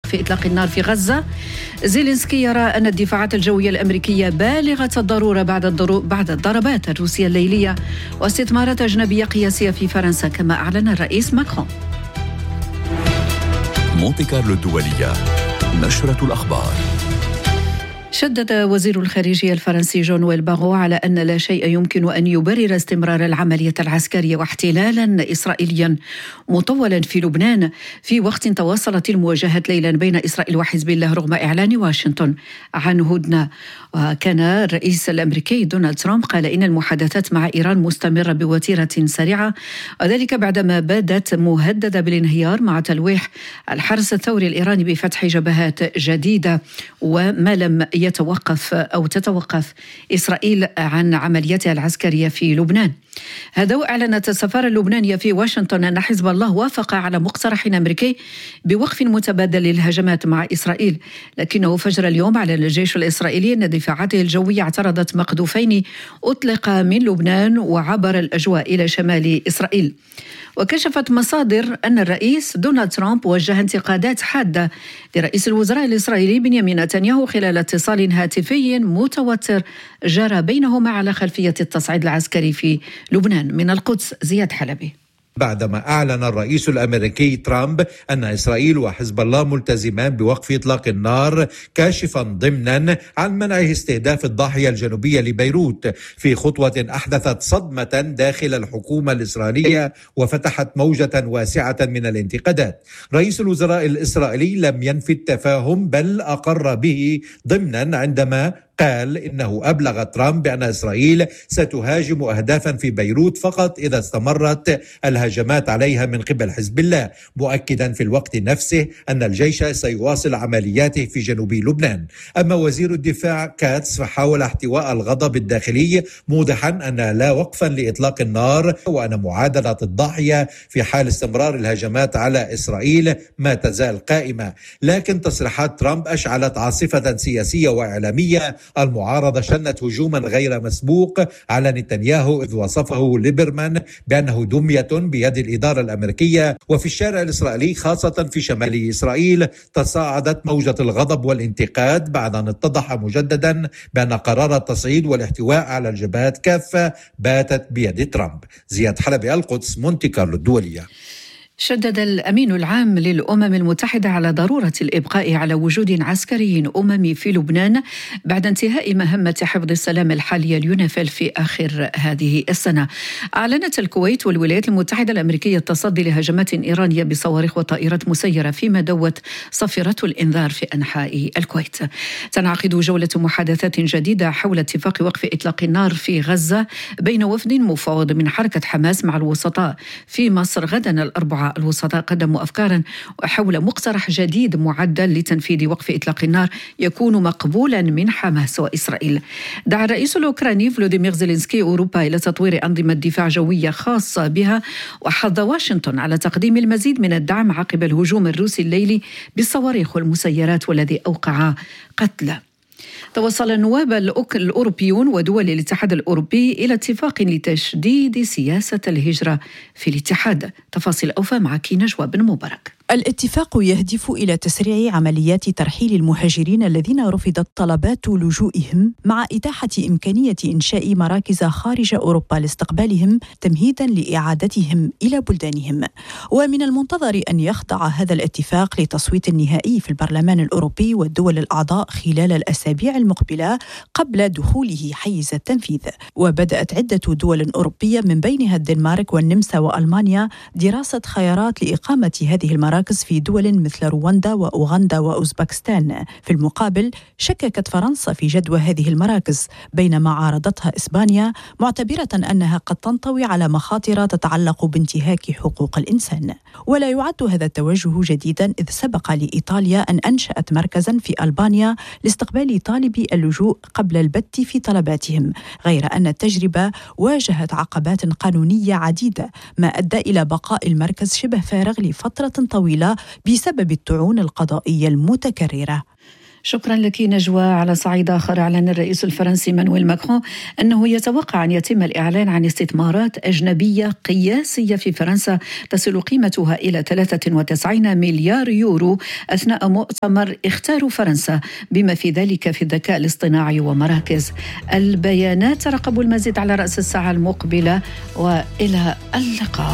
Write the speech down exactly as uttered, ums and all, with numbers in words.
بوقف إطلاق النار في غزة. زيلينسكي يرى أن الدفاعات الجوية الأمريكية بالغة الضرورة بعد الضرو... بعد الضربات الروسية الليلية واستثمارات أجنبية قياسية في فرنسا، كما أعلن الرئيس ماكرون. مونتي كارلو الدولية، نشرة الأخبار. شدد وزير الخارجية الفرنسي جون ويل باغو على أن لا شيء يمكن أن يبرر استمرار العملية العسكرية واحتلالا إسرائيليا مطولا في لبنان في وقت تواصلت المواجهات ليلا بين إسرائيل وحزب الله رغم إعلان واشنطن عن هدنة. وكان الرئيس الأمريكي دونالد ترامب قال إن المحادثات مع إيران مستمرة بوتيرة سريعة، وذلك بعدما بادت مهددة بالانهيار مع تلويح الحرس الثوري الإيراني بفتح جبهات جديدة، وما لم يتوقف أو تتوقف إسرائيل عن عملياتها العسكرية في لبنان. هذا وأعلنت السفارة اللبنانية في واشنطن أن حزب الله وافق على مقترح أمريكي بوقف متبادل للهجمات مع إسرائيل، لكنه فجر اليوم على الجيش الإسرائيلي أن دفاعاته الجوية اعترضت مقذوفين أطلق من لبنان وعبر الأجواء إلى شمال إسرائيل. وكشفت مصادر أن الرئيس دونالد ترامب وجه انتقادات حادة لرئيس الوزراء الإسرائيلي بنيامين نتنياهو خلال اتصال هاتفي متوتر جرى بينهما على خلفية التصعيد العسكري في لبنان. من القدس زياد حلبي. بعدما أعلن الرئيس الأمريكي ترامب أن إسرائيل وحزب الله ملتزمان بوقف إطلاق النار، كاشفا ضمنا عن منعه استهداف الضاحية الجنوبية لبيروت في خطوة أحدثت صدمة داخل الحكومة الإسرائيلية وفتحت موجة واسعة من الانتقادات. رئيس الوزراء الإسرائيلي لم ينفي التفاهم بل أقر به ضمنا عندما قال إنه أبلغ ترامب بأن إسرائيل ستهاجم أهدافا في بيروت فقط إذا استمرت الهجمات عليها من قبل حزب الله، مؤكدا في الوقت نفسه أن الجيش سيواصل عملياته في جنوب لبنان. أما وزير الدفاع كاتس فحاول احتواء الغضب الداخلي، موضحا أن لا وقفا لإطلاق النار وأن معادلة الضاحية في حال استمرار الهجمات على إسرائيل ما تزال قائمة. لكن تصريحات ترامب أشعلت عاصفة سياسية وإعلامية. المعارضة شنت هجوما غير مسبوق على نتنياهو إذ وصفه ليبرمان بأنه دمية بيد الإدارة الأمريكية. وفي الشارع الإسرائيلي خاصة في شمال إسرائيل تصاعدت موجة الغضب والانتقاد بعد أن اتضح مجددا بأن قرار التصعيد والاحتواء على الجبهات كافة باتت بيد ترامب. زياد حلبي، القدس، مونتي كارلو الدولية. شدد الأمين العام للأمم المتحدة على ضرورة الإبقاء على وجود عسكري أممي في لبنان بعد انتهاء مهمة حفظ السلام الحالية اليونيفيل في آخر هذه السنة. أعلنت الكويت والولايات المتحدة الأمريكية التصدي لهجمات إيرانية بصواريخ وطائرات مسيرة، فيما دوت صافرة الإنذار في أنحاء الكويت. تنعقد جولة محادثات جديدة حول اتفاق وقف إطلاق النار في غزة بين وفد مفاوض من حركة حماس مع الوسطاء في مصر غدا الأربعاء. الوسطاء قدموا أفكارا حول مقترح جديد معدل لتنفيذ وقف إطلاق النار يكون مقبولا من حماس وإسرائيل. دعا الرئيس الأوكراني فلوديمير زيلينسكي أوروبا إلى تطوير أنظمة دفاع جوية خاصة بها، وحض واشنطن على تقديم المزيد من الدعم عقب الهجوم الروسي الليلي بالصواريخ والمسيرات والذي أوقع قتلى. توصل النواب الأوروبيون ودول الاتحاد الأوروبي إلى اتفاق لتشديد سياسة الهجرة في الاتحاد. تفاصيل أوفى معك نجوى بن مبارك. الاتفاق يهدف إلى تسريع عمليات ترحيل المهاجرين الذين رفضت طلبات لجوئهم، مع إتاحة إمكانية إنشاء مراكز خارج أوروبا لاستقبالهم تمهيدا لإعادتهم إلى بلدانهم. ومن المنتظر أن يخضع هذا الاتفاق لتصويت نهائي في البرلمان الأوروبي والدول الأعضاء خلال الأسابيع المقبلة قبل دخوله حيز التنفيذ. وبدأت عدة دول أوروبية من بينها الدنمارك والنمسا وألمانيا دراسة خيارات لإقامة هذه المراكز في دول مثل رواندا وأوغندا وأوزبكستان. في المقابل شككت فرنسا في جدوى هذه المراكز، بينما عارضتها إسبانيا معتبرة أنها قد تنطوي على مخاطر تتعلق بانتهاك حقوق الإنسان. ولا يعد هذا التوجه جديدا، إذ سبق لإيطاليا أن أنشأت مركزا في ألبانيا لاستقبال طالبي اللجوء قبل البت في طلباتهم، غير أن التجربة واجهت عقبات قانونية عديدة، ما أدى إلى بقاء المركز شبه فارغ لفترة طويلة بسبب الطعون القضائية المتكررة. شكرا لك نجوى. على صعيد آخر، أعلن الرئيس الفرنسي مانويل ماكرون أنه يتوقع أن يتم الإعلان عن استثمارات أجنبية قياسية في فرنسا تصل قيمتها إلى ثلاثة وتسعين مليار يورو أثناء مؤتمر اختاروا فرنسا، بما في ذلك في الذكاء الاصطناعي ومراكز البيانات. ترقبوا المزيد على رأس الساعة المقبلة، وإلى اللقاء.